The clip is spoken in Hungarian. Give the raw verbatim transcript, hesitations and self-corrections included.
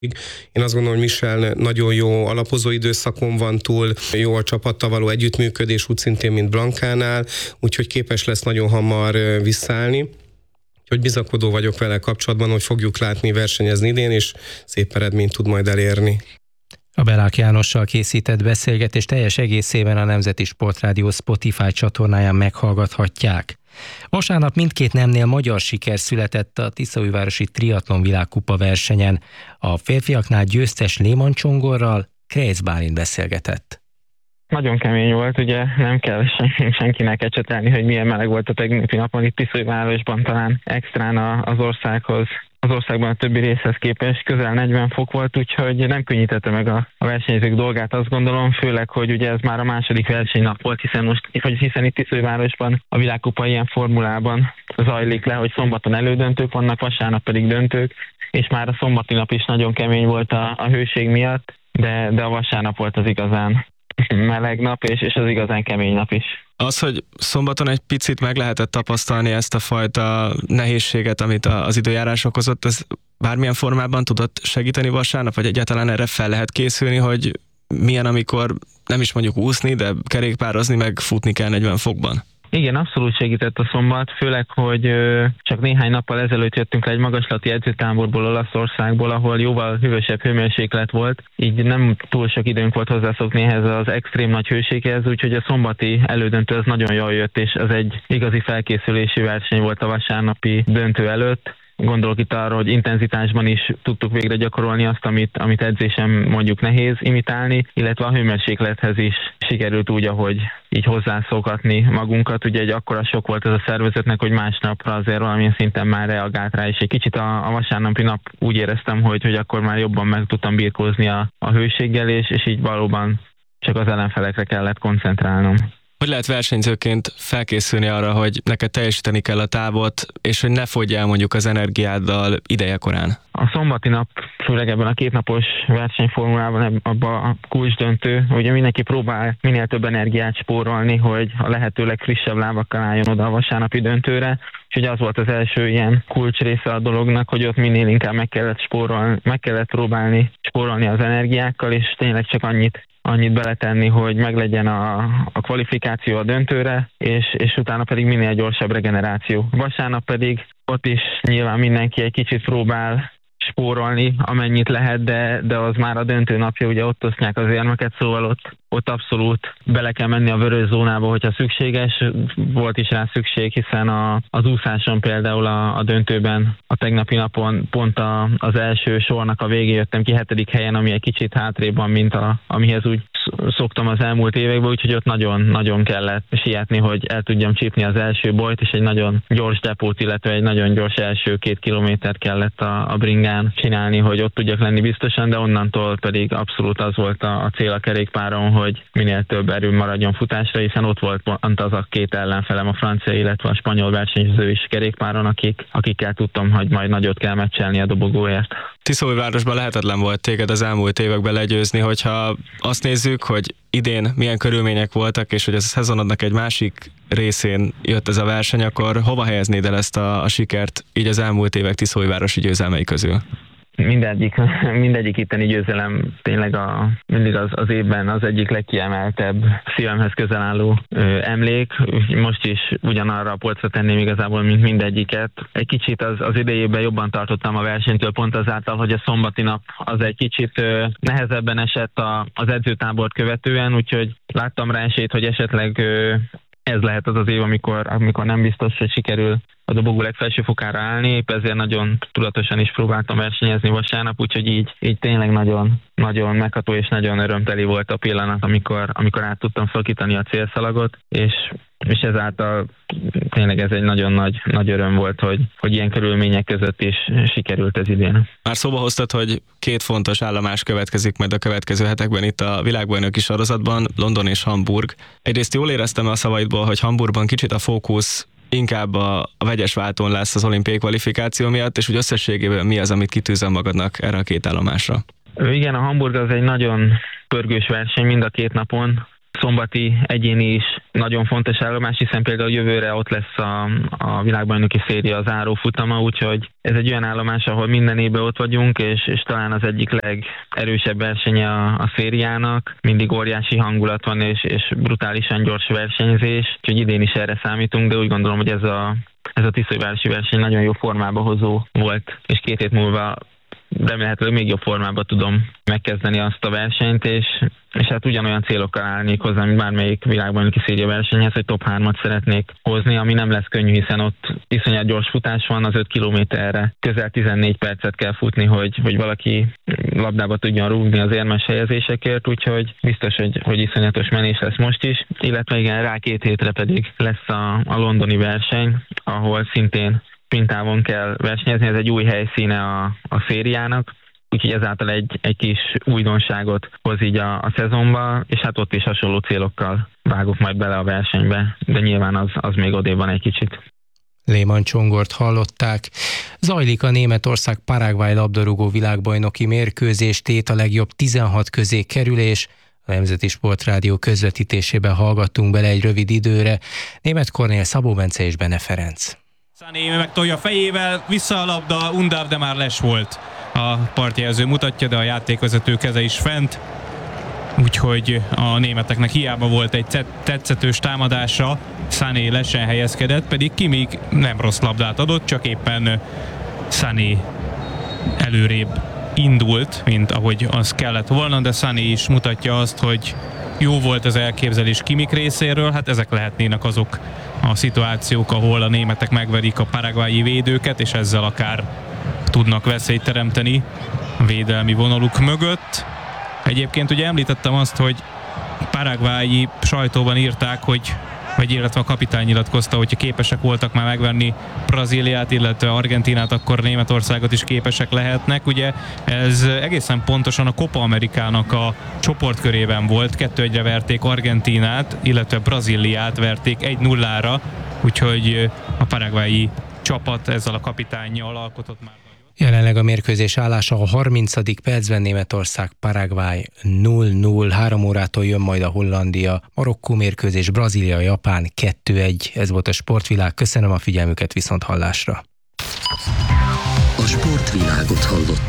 Én azt gondolom, hogy Michel nagyon jó alapozó időszakon van túl, jó a csapattal való együttműködés, úgy szintén, mint Blancánál, úgyhogy képes lesz nagyon hamar visszaállni. Úgyhogy bizakodó vagyok vele kapcsolatban, hogy fogjuk látni versenyezni idén, és szép eredményt tud majd elérni. A Belák Jánossal készített beszélgetés teljes egészében a Nemzeti Sportrádió Spotify csatornáján meghallgathatják. Vasárnap mindkét nemnél magyar siker született a Tiszaújvárosi Triatlon világkupa versenyen. A férfiaknál győztes Léman Csongorral Krejc Bálint beszélgetett. Nagyon kemény volt, ugye nem kell senkinek ecsetelni, hogy milyen meleg volt a tegnapi napon itt Tiszaújvárosban, talán extrán az országhoz. Az országban a többi részhez képest közel negyven fok volt, úgyhogy nem könnyítette meg a, a versenyzők dolgát, azt gondolom, főleg, hogy ugye ez már a második versenynap volt, hiszen most, vagy hiszen itt Tiszaújvárosban a világkupa ilyen formulában zajlik le, hogy szombaton elődöntők vannak, vasárnap pedig döntők, és már a szombati nap is nagyon kemény volt a, a hőség miatt, de, de a vasárnap volt az igazán meleg nap, és, és az igazán kemény nap is. Az, hogy szombaton egy picit meg lehetett tapasztalni ezt a fajta nehézséget, amit az időjárás okozott, ez bármilyen formában tudott segíteni vasárnap, vagy egyáltalán erre fel lehet készülni, hogy milyen, amikor nem is mondjuk úszni, de kerékpározni, meg futni kell negyven fokban? Igen, abszolút segített a szombat, főleg, hogy csak néhány nappal ezelőtt jöttünk le egy magaslati edzőtáborból Olaszországból, ahol jóval hűvösebb hőmérséklet volt, így nem túl sok időnk volt hozzászokni ehhez az extrém nagy hőséghez, úgyhogy a szombati elődöntő az nagyon jól jött, és az egy igazi felkészülési verseny volt a vasárnapi döntő előtt. Gondolok itt arra, hogy intenzitásban is tudtuk végre gyakorolni azt, amit, amit edzésem mondjuk nehéz imitálni, illetve a hőmérséklethez is sikerült úgy, ahogy így hozzászokatni magunkat. Ugye egy akkora sok volt ez a szervezetnek, hogy másnapra azért valamilyen szinten már reagált rá, és egy kicsit a, a vasárnapi nap úgy éreztem, hogy, hogy akkor már jobban meg tudtam birkózni a, a hőséggel, és, és így valóban csak az ellenfelekre kellett koncentrálnom. Hogy lehet versenyzőként felkészülni arra, hogy neked teljesíteni kell a távot, és hogy ne fogyj el mondjuk az energiáddal idejekorán? A szombati nap, főleg ebben a kétnapos versenyformulában, abban a kulcsdöntő, ugye mindenki próbál minél több energiát spórolni, hogy a lehető legfrissebb lábakkal álljon oda a vasárnapi döntőre, és ugye az volt az első ilyen kulcs része a dolognak, hogy ott minél inkább meg kellett spórolni, meg kellett próbálni spórolni az energiákkal, és tényleg csak annyit annyit beletenni, hogy meglegyen a, a kvalifikáció a döntőre, és, és utána pedig minél gyorsabb regeneráció. Vasárnap pedig ott is nyilván mindenki egy kicsit próbál spórolni, amennyit lehet, de, de az már a döntő napja, ugye ott osztják az érmeket, szóval ott, ott abszolút bele kell menni a vörös zónába, hogyha szükséges. Volt is rá szükség, hiszen a, az úszáson például a, a döntőben a tegnapi napon pont a, az első sornak a végén jöttem ki hetedik helyen, ami egy kicsit hátrébb van, mint a, amihez úgy szoktam az elmúlt években, úgyhogy ott nagyon-nagyon kellett sietni, hogy el tudjam csípni az első bolyt, és egy nagyon gyors depót, illetve egy nagyon gyors első két kilométert kellett a, a bringán csinálni, hogy ott tudjak lenni biztosan, de onnantól pedig abszolút az volt a, a cél a kerékpáron, hogy minél több erő maradjon futásra, hiszen ott volt pont az a két ellenfelem, a francia, illetve a spanyol versenyző is kerékpáron, akik, akikkel tudtam, hogy majd nagyot kell meccselni a dobogóért. Tiszaújvárosban lehetetlen volt téged az elmúlt években legyőzni, hogyha azt nézzük, hogy idén milyen körülmények voltak, és hogy a szezonodnak egy másik részén jött ez a verseny, akkor hova helyeznéd el ezt a, a sikert így az elmúlt évek tiszaújvárosi győzelmei közül? Mindegyik, mindegyik itteni győzelem tényleg a, mindig az, az évben az egyik legkiemeltebb, szívemhez közel álló ö, emlék. Most is ugyanarra a polcra tenném igazából, mint mindegyiket. Egy kicsit az, az idejében jobban tartottam a versenytől, pont azáltal, hogy a szombati nap az egy kicsit ö, nehezebben esett a, az edzőtábort követően, úgyhogy láttam rá esélyt, hogy esetleg ö, ez lehet az az év, amikor, amikor nem biztos, hogy sikerül a dobogó legfelső fokára állni, épp ezért nagyon tudatosan is próbáltam versenyezni vasárnap, úgyhogy így, így tényleg nagyon, nagyon megható és nagyon örömteli volt a pillanat, amikor, amikor át tudtam szakítani a célszalagot, és, és ezáltal tényleg ez egy nagyon nagy, nagy öröm volt, hogy, hogy ilyen körülmények között is sikerült ez idén. Már szóba hoztad, hogy két fontos állomás következik majd a következő hetekben itt a világbajnoki sorozatban, London és Hamburg. Egyrészt jól éreztem a szavaidból, hogy Hamburgban kicsit a fókusz inkább a, a vegyes váltón lesz az olimpiai kvalifikáció miatt, és úgy összességében mi az, amit kitűzöl magadnak erre a két állomásra? Igen, a Hamburg az egy nagyon pörgős verseny mind a két napon. Szombati egyéni is nagyon fontos állomás, hiszen például jövőre ott lesz a, a világbajnoki széria záró futama, úgyhogy ez egy olyan állomás, ahol minden évben ott vagyunk, és, és talán az egyik legerősebb versenye a, a szériának. Mindig óriási hangulat van, és, és brutálisan gyors versenyzés, úgyhogy idén is erre számítunk, de úgy gondolom, hogy ez a Ez a tiszaivárosi verseny nagyon jó formába hozó volt, és két hét múlva remélhetőleg még jobb formában tudom megkezdeni azt a versenyt, és, és hát ugyanolyan célokkal állnék hozzá, mint bármelyik világbajnoki széria versenyhez, hogy top hármat szeretnék hozni, ami nem lesz könnyű, hiszen ott iszonyat gyors futás van, az öt kilométerre közel tizennégy percet kell futni, hogy, hogy valaki labdába tudjon rúgni az érmes helyezésekért, úgyhogy biztos, hogy, hogy iszonyatos menés lesz most is, illetve igen, rá két hétre pedig lesz a, a londoni verseny, ahol szintén sprintávon kell versenyezni, ez egy új helyszíne a, a szériának, úgyhogy ezáltal egy, egy kis újdonságot hoz így a, a szezonba, és hát ott is hasonló célokkal vágok majd bele a versenybe, de nyilván az, az még odébb van egy kicsit. Lehmann Csongort hallották. Zajlik a Németország-Paraguay labdarúgó világbajnoki mérkőzés, tét a legjobb tizenhat közé kerülés. A Nemzeti Sportrádió közvetítésében hallgattunk bele egy rövid időre. Németh Kornél, Szabó Bence és Bene Ferenc. Sané megtolja fejével, vissza a labda, Undav, de már les volt. A partjelző mutatja, de a játékvezető keze is fent. Úgyhogy a németeknek hiába volt egy tetszetős támadása, Sané lesen helyezkedett, pedig Kimmich nem rossz labdát adott, csak éppen Sané előrébb indult, mint ahogy az kellett volna, de Sané is mutatja azt, hogy jó volt az elképzelés Kimmich részéről, hát ezek lehetnének azok a szituációk, ahol a németek megverik a paraguayi védőket, és ezzel akár tudnak veszélyt teremteni a védelmi vonaluk mögött. Egyébként ugye említettem azt, hogy paraguayi sajtóban írták, hogy vagy illetve a kapitány nyilatkozta, hogyha képesek voltak már megvenni Brazíliát, illetve Argentinát, akkor Németországot is képesek lehetnek. Ugye ez egészen pontosan a Copa Amerikának a csoportkörében volt, kettő egyre verték Argentinát, illetve Brazíliát verték egy nullára, úgyhogy a paraguayi csapat ezzel a kapitánnyal alkotott már. Jelenleg a mérkőzés állása a harmincadik percben Németország-Paraguay nulla nulla, három órától jön majd a Hollandia-Marokkó mérkőzés, Brazília-Japán kettő egy. Ez volt a Sportvilág, köszönöm a figyelmüket, viszont hallásra. A Sportvilágot hallott.